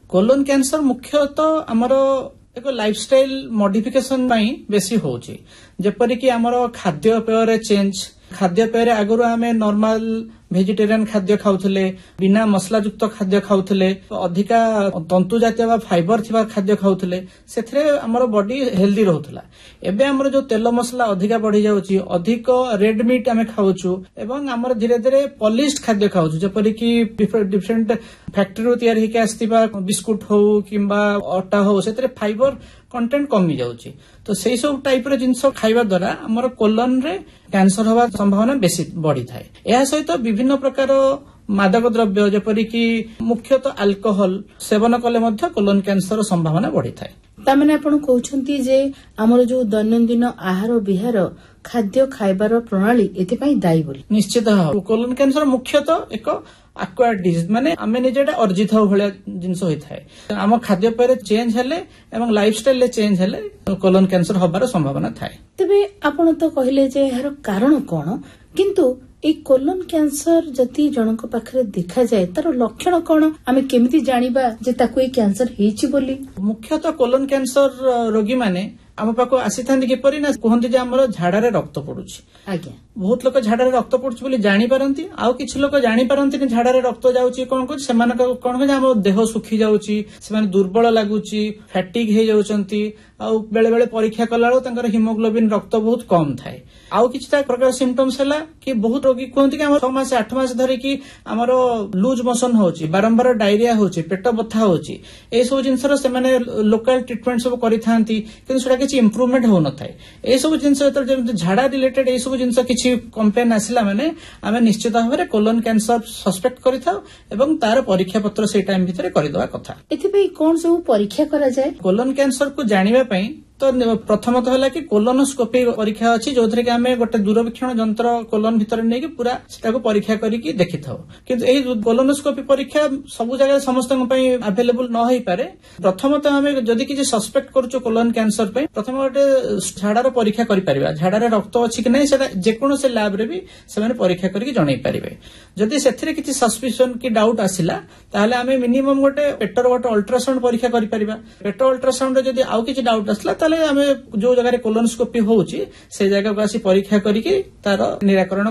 colon cancer मुख्यतः आमर एक लाइफस्टाइल मॉडिफिकेशन बेसी होची जेपरिक आमर खाद्यपेय चेंज खाद्यपेय आगुरी आम नॉर्मल भेजिटेरियन खाद्य खाऊले बिना मसला युक्त खाद्य खाऊले अधिका तंतु जातीय फाइबर थिबा खाद्य खाऊले से आमर बॉडी हेल्दी रहउथला एबे आमर जो तेल मसला अधिका बढ़ी जाउची अधिक रेड मीट आमे खाउछु एवं आमर धीरे धीरे पॉलिश्ड खाद्य खाउछु जेपरिक डिफरेंट फैक्ट्री तैयार होके आस्तिबा बिस्कुट हो किंबा अटा हो से फाइबर कंटेंट कमी जाउची तो सेई सब टाइप रे जिंस खाइबा द्वारा आमर कोलन रे कैंसर होवा संभावना बेसी बढ़ी थाए या सहित विभिन्न प्रकार मादक द्रव्य जेपरिक मुख्यतः अल्कोहल सेवन कले मध्य कोलन कैंसर संभावना बढ़ी थाए तामने आपण कहउछंती जे हमर जो दैनंदिन आहार विहार खाद्य खाइबार प्रणाली एथिपई दायी बोली निश्चित कोलन कैंसर मुख्यतः एक एक्वायर्ड डिजीज माने आमे निजेटा अर्जित भलिया जिंस होई थाए आम खाद्यपेय चेंज हेले एवं लाइफस्टाइल ले चेंज हेले कोलन कैंसर होबार संभावना थाए तबे आपण तो कहिले जे एहर कारण कोन किंतु ए कोलन कैंसर जति जनक पाखरे देखा जाए तार लक्षण कोन आमे केमिति जानिबा जे ताको ए कैंसर हेछि बोली मुख्यतः कोलन कैंसर रोगी माने आम पाक आसी था किपरि ना कहते आमर झाड़ारे रक्त पड़ुछि आज्ञा बहुत लोक झाड़ारे रक्त पड़ुछि बोली जानि पारंती आउ किछि लोक जानि पारंती झाड़ारे रक्त जाउछि कोन को सेमान कोन को हम देह सुखी जाउछि सेमान दुर्बल लागुछि फैटिक हे जाउछंती आउ बेले बेले परीक्षा कलाळो तंकर हिमोग्लोबिन रक्त बहुत कम थाए आउ किछि प्रकार सिम्पटम्स हला कि बहुत रोगी कहते कि हम 6 मास 8 मास धरि कि हमर लूज मोशन होछि बारंबार डायरिया होछि पेट बथा होछि ए सब जिंसर से माने लोकल ट्रीटमेंट सब करि थांती किंतु सेटा किछि इंप्रूवमेंट हो न थाए ए सब जिंस जेते झाड़ा रिलेटेड ए सब जिंस किछि कंप्लेन आसिला माने आमे निश्चित भाबरे कोलन कैंसर सस्पेक्ट करि थाउ एवं तार परीक्षा पत्र से टाइम भितरे करि दवा कथा एथिपई कोन सब परीक्षा करा जाय कोलन कैंसर को जानिबा पई तो प्रथमतः है कि कोलोनोस्कोपी परीक्षा अच्छी जो थे कि आम गोटे दूरवीक्षण जंत्र कोलन भितर नहीं कि पूरा सेटा परीक्षा करके देखि था किंतु एही कोलोनोस्कोपी परीक्षा सब जगह समस्त अवेलेबल न हो पारे प्रथमतः आम जदि किसी सस्पेक्ट करूँ कोलन कैंसर पे प्रथम गोटे झाड़ार परीक्षा करिपारिबा झाड़ारे रक्त अच्छी कि नहीं सेटा जेकोसी लैब रे भी से परीक्षा करके जणै पारिबे जदि सेथिरे किछि सस्पिशन कि डाउट आसिला ताहले आम मिनिमम गोटे पेटर गोटे अल्ट्रासाउंड परीक्षा करिपारिबा पेट अल्ट्रासाउंड जदि आउ किछि डाउट आसिला आम जो जगह कोलोनोस्कोपी होउची से जगह को आसी परीक्षा करके तार निराकरण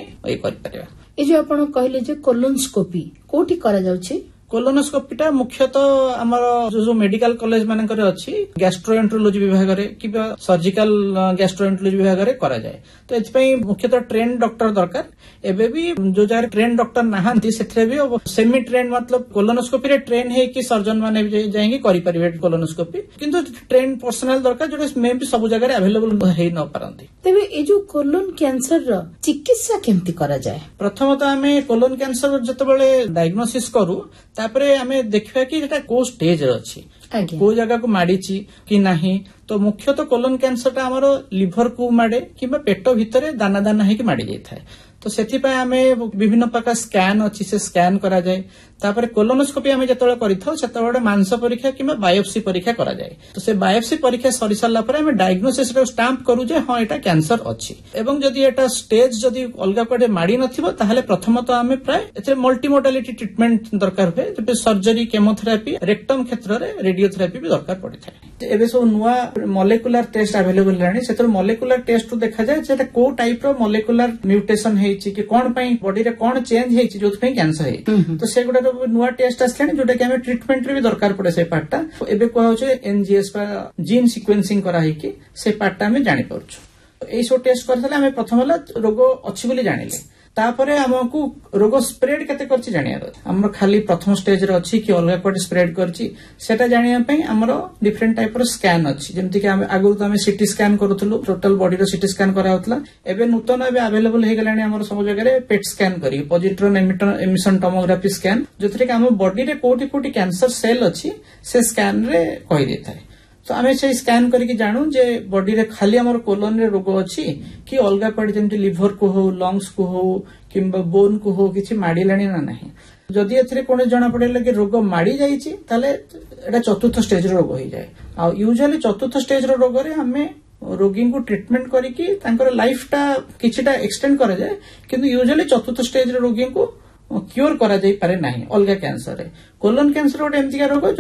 करिया ए जो आपण कहले जे कोलोनोस्कोपी कोठी करा जाउची कोलोनोस्कोपीटा मुख्यतः आमर जो मेडिकल कॉलेज मानकर अच्छी गैस्ट्रोएंट्रोलॉजी विभाग रे कि सर्जिकल गैस्ट्रोएंट्रोलॉजी विभाग रे करा जाए तो एथपई मुख्यतः ट्रेन डॉक्टर दरकार एबे भी जो जगह ट्रेन डॉक्टर नाहांती सेथरे भी सेमी ट्रेन मतलब कोलोनोस्कोपी रे ट्रेन है कि सर्जन माने जाएंगे करि परिबे कोलोनोस्कोपी किंतु ट्रेन पर्सनल दरकार जोटा मे भी सब जगह अवेलेबल हे न पारंती तबे ए जो कोलोन कैंसर रो चिकित्सा केमती करा जाए प्रथमतः आमे कोलोन कैंसर जतबेले डायग्नोसिस करू तापरे आमे देखिबा कि एटा को स्टेज रे अछि को जगह को माडीची कि नाही तो मुख्यतः कोलोन कैंसर टा हमरो लिवर को माडे किबा पेट भितरे दाना दाना हे कि माडी जाय थाए तो सेथिपाई आमे विभिन्न प्रकार स्कैन अच्छी से स्कैन करा जाए तापर कोलोनोस्कोपी आमे जतबेले करिथाउ सेतबेले मांस परीक्षा किबा बायोप्सी परीक्षा करा जाए तो से बायोप्सी परीक्षा सरी सारला परे आमे डायग्नोसिस रे स्टैंप करू जे हां एटा कैंसर अछि एवं जदि एटा स्टेज जदि अलगा कोडे माडी नथिबो ताहले प्रथमतः आमे प्राय एते मल्टीमोडालिटी ट्रीटमेंट दरकार होय जे सर्जरी केमोथेरापी रेक्टम क्षेत्र रे रेडियोथेरापी भी दरकार पड़े थाए एबे सब नुवा मॉलिक्यूलर टेस्ट अवेलेबल लानी सेतर मॉलिक्यूलर टेस्ट तो देखा जाए जेटा को टाइप रो मॉलिक्यूलर म्यूटेशन हेछि कि कोन पई बॉडी रे कोन चेंज हेछि जोथ पई कैंसर हे तो से गुडा नुवा टेस्ट आसलानी जोटा कि हमें ट्रीटमेंट रे भी दरकार पड़े से पार्टटा एबे को होचे एनजीएस बा जीन सीक्वेंसिंग करा हे कि से पार्टटा हमें जानि परछु एई सो टेस्ट करथले हमें प्रथम वाला रोग अछि बोली जानिले तापरे हमकु रोग स्प्रेड केते करछि जानिया हमर खाली प्रथम स्टेज रे अछि कि अलगा कोड स्प्रेड करछि सेटा जानिया पई हमर डिफरेंट टाइप रो स्कैन अछि जेमति कि हम आगु तो हम सीटी स्कैन करथुलु टोटल बॉडी रो सीटी स्कैन करा होतला एबे नूतन एबे अवेलेबल हे गेलानी हमर सब जगह रे पेट स्कैन करी पॉजिट्रॉन एमिशन टोमोग्राफी स्कैन जोथरे कि हम बॉडी रे कोठी कोठी कैंसर सेल अछि से स्कैन रे कहि देथाय तो आमे से स्कैन करके जानू जे बॉडी रे खाली हमर कोलोन रे रोग अछि कि अलगा पड़े जेमति लिवर को हो लंग्स को हो किंबा बोन को हो किछि माडिलानी ना नाही जदि एथरे कोन जना पड़ेला कि रोग माडी जाईछि ताले एटा चतुर्थ स्टेज रो रोग होई जाय आ यूजुअली चतुर्थ स्टेज रो रोग रे हमें रोगी को ट्रीटमेंट करके तांकर लाइफ टा किछिटा एक्सटेंड करा जाय किंतु यूजुअली चतुर्थ स्टेज रो रोगी को क्योर करा जाई पारे नाही अलगा कैंसर रे कोलोन कैंसर गोटे एमतिका रोग